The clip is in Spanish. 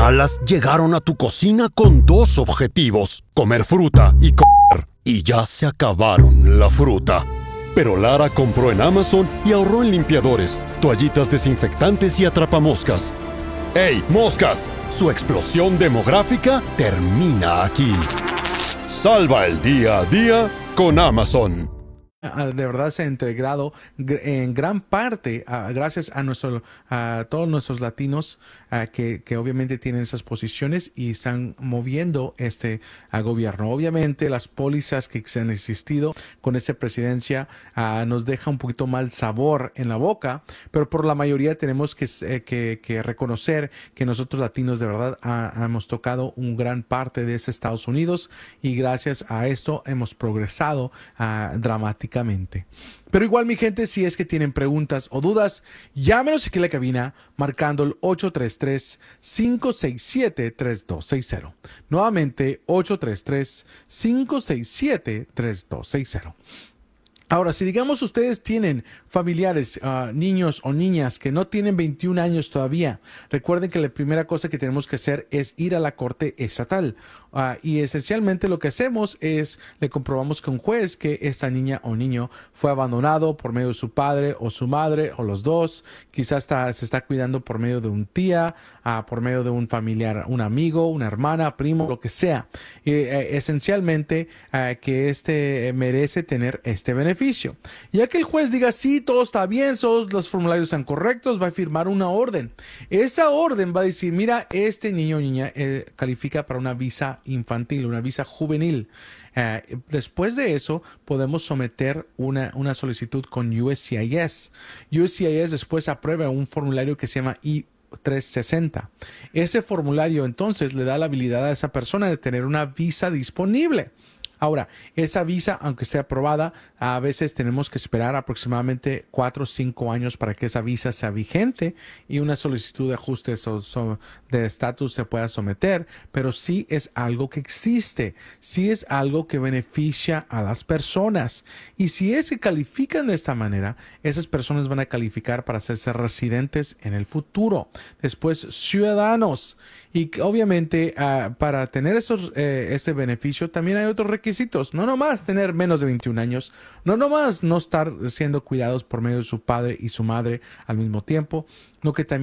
malas llegaron a tu cocina con dos objetivos: comer fruta y comer. Y ya se acabaron la fruta. Pero Lara compró en Amazon y ahorró en limpiadores, toallitas desinfectantes y atrapamoscas. ¡Ey, moscas! Su explosión demográfica termina aquí. Salva el día a día con Amazon. De verdad se ha integrado en gran parte gracias a todos nuestros latinos que obviamente tienen esas posiciones y están moviendo a gobierno. Obviamente las pólizas que se han existido con esta presidencia nos deja un poquito mal sabor en la boca, pero por la mayoría tenemos que reconocer que nosotros latinos de verdad hemos tocado un gran parte de Estados Unidos y gracias a esto hemos progresado dramáticamente. Pero igual, mi gente, si es que tienen preguntas o dudas, llámenos aquí a la cabina marcando el 833-567-3260. Nuevamente, 833-567-3260. Ahora, si digamos ustedes tienen familiares, niños o niñas que no tienen 21 años todavía, recuerden que la primera cosa que tenemos que hacer es ir a la corte estatal. Y esencialmente lo que hacemos es le comprobamos con un juez que esta niña o niño fue abandonado por medio de su padre o su madre o los dos. Quizás se está cuidando por medio de un tía, por medio de un familiar, un amigo, una hermana, primo, lo que sea. Esencialmente que merece tener este beneficio. Ya que el juez diga sí, todo está bien, los formularios están correctos, va a firmar una orden. Esa orden va a decir, mira, este niño o niña califica para una visa infantil, una visa juvenil. Después de eso podemos someter una solicitud con USCIS. USCIS después aprueba un formulario que se llama I-360. Ese formulario entonces le da la habilidad a esa persona de tener una visa disponible. Ahora, esa visa, aunque sea aprobada, a veces tenemos que esperar aproximadamente 4 o 5 años para que esa visa sea vigente y una solicitud de ajuste de estatus se pueda someter, pero sí es algo que existe, sí es algo que beneficia a las personas. Y si es que califican de esta manera, esas personas van a calificar para hacerse residentes en el futuro, después ciudadanos. Y obviamente para tener ese beneficio también hay otros requisitos. No nomás tener menos de 21 años, no nomás no estar siendo cuidados por medio de su padre y su madre al mismo tiempo, no que también